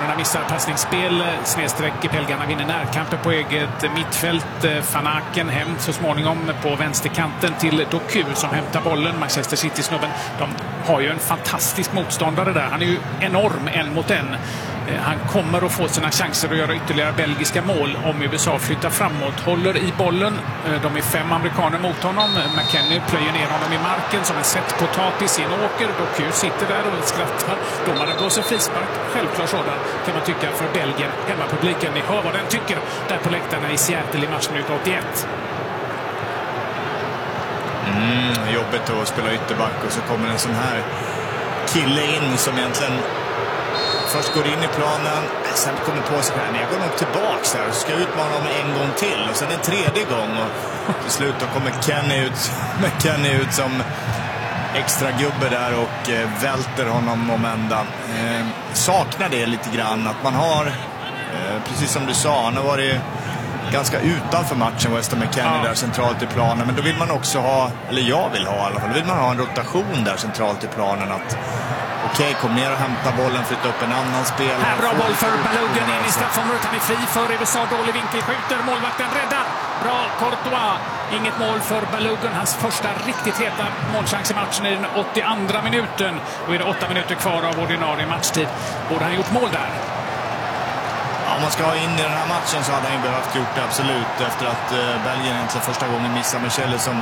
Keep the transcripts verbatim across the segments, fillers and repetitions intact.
amerikanerna missar passningsspel. Snedsträck belgarna vinner närkampen på eget mittfält. Van Aken hem så småningom på vänsterkanten till Doku som hämtar bollen. Manchester City-snubben. De har ju en fantastisk motståndare där. Han är ju enorm en mot en. Han kommer att få sina chanser att göra ytterligare belgiska mål om U S A flyttar framåt. Håller i bollen. De är fem amerikaner mot honom. McKennie plöjer ner honom i marken som en sett potatis i en åker. Doku sitter där och skrattar. Domaren blåser frispark. Självklart sådan kan man tycka för Belgien. Hemmapubliken, ni hör vad den tycker där på läktarna i Seattle i matchminut åttioett. Mm, jobbigt att spela ytterback och så kommer en sån här kille in som egentligen först går in i planen, sen kommer på sig här, men jag går nog tillbaks där och ska utmana honom en gång till och sen en tredje gång och till slut då kommer Kenny ut, Kenny ut som extra gubbe där och eh, välter honom om ända. Eh, saknar det lite grann att man har, eh, precis som du sa, han har varit ganska utanför matchen, Weston McKennie ja. där centralt i planen, men då vill man också ha, eller jag vill ha i alla fall, då vill man ha en rotation där centralt i planen att okej, okay, kom ner och hämta bollen, flytta upp en annan spelare. Här bra boll för Balogun in i straffområdet. Han är fri för U S A. Dålig vinkel, skjuter. Målvakten räddar. Bra, Courtois. Inget mål för Balogun. Hans första riktigt heta målchans i matchen i den åttioandra minuten. Och är det åtta minuter kvar av ordinarie matchtid. Borde han gjort mål där? Ja, om man ska ha in i den här matchen så hade han ju behövt gjort det, absolut. Efter att uh, Belgien egentligen första gången missar Michele som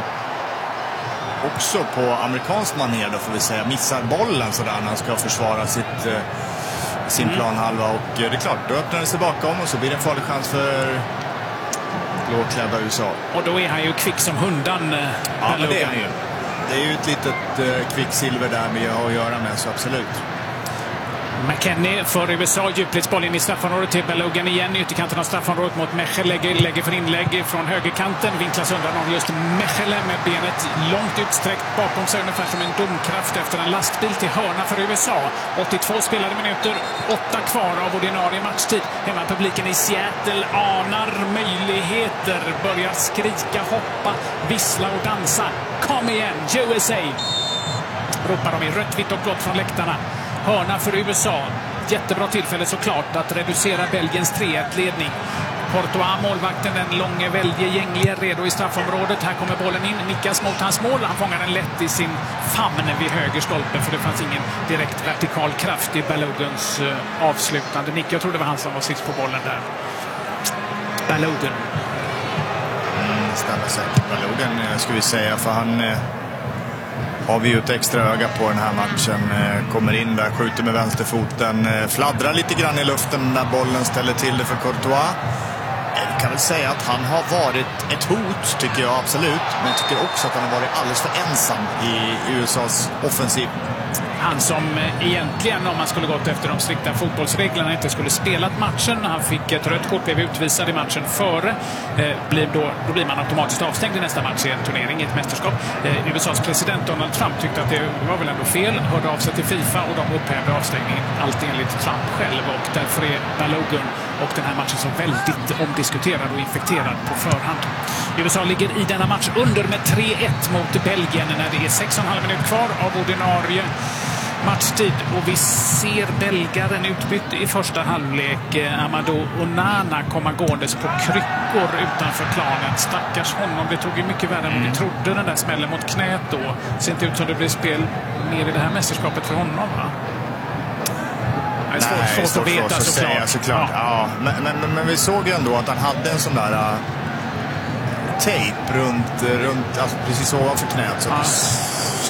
också på amerikansk manér då får vi säga missar bollen sådär när han ska försvara sitt, eh, sin mm. planhalva och eh, det är klart, då öppnar det sig bakom och så blir det en farlig chans för blåklädda U S A. Och då är han ju kvick som hundan. Eh, ja, men det är han ju. Det är ju ett litet eh, kvicksilver där vi har att göra med, så absolut. McKennie för U S A, djupledsboll in i straffområdet till Balogun igen. Ytterkanten av straffområdet mot Mechel, lägger, lägger för inlägg från högerkanten. Vinklas undan av just Mechel med benet långt utsträckt bakom sig, ungefär som en domkraft efter en lastbil till hörna för U S A. åttiotvå spelade minuter, åtta kvar av ordinarie matchtid. Hemmapubliken i Seattle anar möjligheter, börjar skrika, hoppa, vissla och dansa. Kom igen, U S A! Ropar de i rött, vitt och blått från läktarna. Hörna för U S A. Jättebra tillfälle såklart att reducera Belgiens tre ett-ledning. Courtois, målvakten, den långe, väldige, gängliga, redo i straffområdet. Här kommer bollen in, nickas mot hans mål. Han fångar den lätt i sin famn vid höger stolpe, för det fanns ingen direkt vertikal kraft i Baloguns uh, avslutande nick. Jag tror det var han som var sist på bollen där. Balogun. Mm, stämmer säkert. Balogun, ska vi säga, för han... Uh... har vi ju ett extra öga på den här matchen. Kommer in där, skjuter med vänsterfoten, fladdrar lite grann i luften när bollen ställer till det för Courtois. Jag kan väl säga att han har varit ett hot, tycker jag absolut. Men jag tycker också att han har varit alldeles för ensam i U S A:s offensiv. Han som egentligen, om man skulle gått efter de strikta fotbollsreglerna, inte skulle spelat matchen. Han fick ett rött kort, blev utvisad i matchen före. Eh, blir då, då blir man automatiskt avstängd i nästa match i en turnering, i ett mästerskap. Eh, U S A:s president Donald Trump tyckte att det var väl ändå fel. Hörde av sig till FIFA och de upphävde avstängningen. Allt enligt Trump själv. Och därför är Balogun och den här matchen så väldigt omdiskuterad och infekterad på förhand. U S A ligger i denna match under med tre ett mot Belgien när det är sex och en halv minut kvar av ordinarie matchtid, och vi ser belgaren utbytt i första halvlek. Amadou Onana kommer gåendes på kryckor utanför planen. Stackars honom, det tog ju mycket värre än vi trodde, den där smällen mot knät då. Det ser inte ut som det blir spel mer i det här mästerskapet för honom, va? Det är svårt, Nej, svårt att veta, såklart. Säga, såklart. Ja. Ja, men, men, men vi såg ju ändå att han hade en sån där uh, tejp runt, runt alltså precis ovanför knät, så ja. det